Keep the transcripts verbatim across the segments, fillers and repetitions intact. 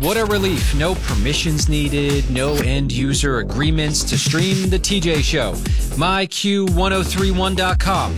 What a relief. No permissions needed, no end-user agreements to stream The T J Show. my q ten thirty-one dot com.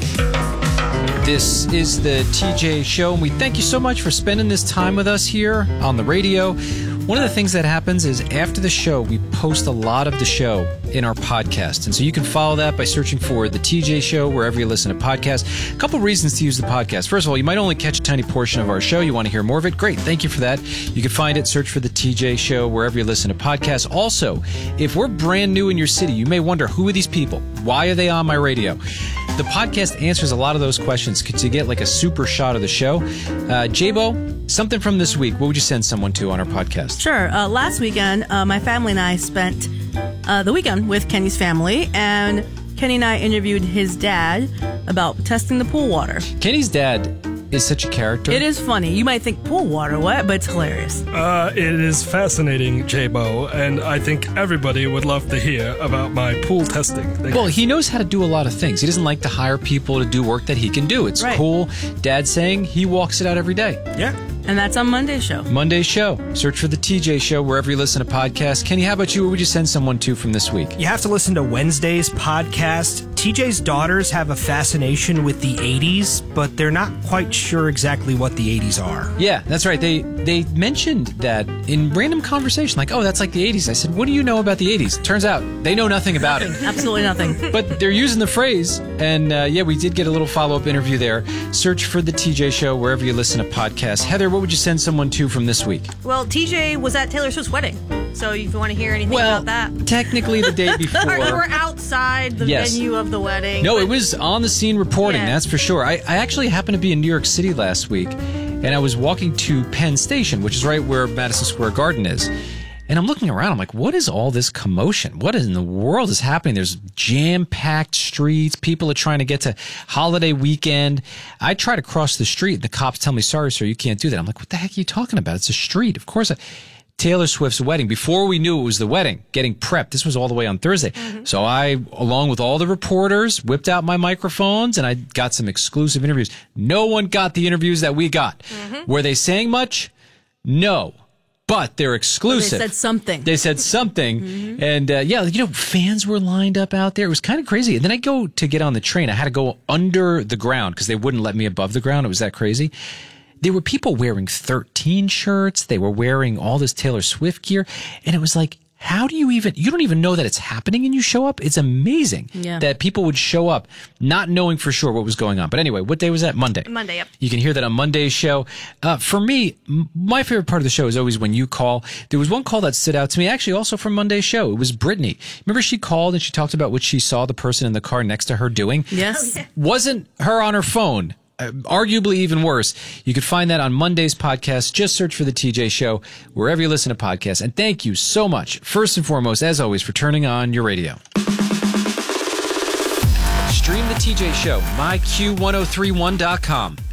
This is The T J Show, and we thank you so much for spending this time with us here on the radio. One of the things that happens is after the show, we post a lot of the show in our podcast. And so you can follow that by searching for The T J Show wherever you listen to podcasts. A couple reasons to use the podcast. First of all, you might only catch a tiny portion of our show. You want to hear more of it? Great. Thank you for that. You can find it, search for The T J Show wherever you listen to podcasts. Also, if we're brand new in your city, you may wonder, who are these people? Why are they on my radio? The podcast answers a lot of those questions to get like a super shot of the show. Uh, J-Bo, something from this week. What would you send someone to on our podcast? Sure. Uh, last weekend, uh, my family and I spent uh, the weekend with Kenny's family, and Kenny and I interviewed his dad about testing the pool water. Kenny's dad is such a character. It is funny. You might think pool water, what? But it's hilarious. Uh, it is fascinating, J-Bo, and I think everybody would love to hear about my pool testing. Well, he knows how to do a lot of things. He doesn't like to hire people to do work that he can do. It's right. Cool. Dad's saying he walks it out every day. Yeah. And that's on Monday's show. Monday's show. Search for The T J Show wherever you listen to podcasts. Kenny, how about you? What would you send someone to from this week? You have to listen to Wednesday's podcast. T J's daughters have a fascination with the eighties, but they're not quite sure exactly what the eighties are. Yeah, that's right. They they mentioned that in random conversation, like, oh, that's like the eighties. I said, what do you know about the eighties? Turns out they know nothing about nothing. it. Absolutely nothing. But they're using the phrase, and uh, yeah, we did get a little follow-up interview there. Search for The T J Show wherever you listen to podcasts. Heather, what would you send someone to from this week? Well, T J was at Taylor Swift's wedding, so if you want to hear anything well, about that. Technically the day before. Or you were outside the yes. venue of the wedding. No, it was on the scene reporting, yeah. that's for sure. I, I actually happened to be in New York City last week, and I was walking to Penn Station, which is right where Madison Square Garden is. And I'm looking around, I'm like, what is all this commotion? What in the world is happening? There's jam-packed streets. People are trying to get to holiday weekend. I try to cross the street, and the cops tell me, sorry, sir, you can't do that. I'm like, what the heck are you talking about? It's a street. Of course. I, Taylor Swift's wedding. Before we knew it was the wedding, getting prepped. This was all the way on Thursday. Mm-hmm. So I, along with all the reporters, whipped out my microphones, and I got some exclusive interviews. No one got the interviews that we got. Mm-hmm. Were they saying much? No. But they're exclusive. Well, they said something. They said something. Mm-hmm. And, uh, yeah, you know, fans were lined up out there. It was kind of crazy. And then I go to get on the train. I had to go under the ground because they wouldn't let me above the ground. It was that crazy. There were people wearing thirteen shirts. They were wearing all this Taylor Swift gear. And it was like, how do you even, you don't even know that it's happening and you show up? It's amazing yeah. that people would show up not knowing for sure what was going on. But anyway, what day was that? Monday. Monday, yep. You can hear that on Monday's show. Uh, for me, m- my favorite part of the show is always when you call. There was one call that stood out to me, actually also from Monday's show. It was Brittany. Remember she called and she talked about what she saw the person in the car next to her doing? Yes. Wasn't her on her phone. Uh, arguably even worse. You could find that on Monday's podcast. Just search for The T J Show wherever you listen to podcasts. And thank you so much, first and foremost, as always, for turning on your radio. Stream The T J Show, my q ten thirty-one dot com.